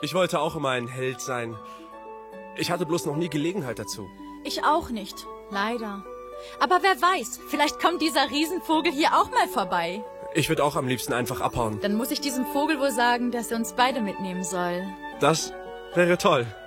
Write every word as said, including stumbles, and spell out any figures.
Ich wollte auch immer ein Held sein. Ich hatte bloß noch nie Gelegenheit dazu. Ich auch nicht, leider. Aber wer weiß, vielleicht kommt dieser Riesenvogel hier auch mal vorbei. Ich würde auch am liebsten einfach abhauen. Dann muss ich diesem Vogel wohl sagen, dass er uns beide mitnehmen soll. Das wäre toll.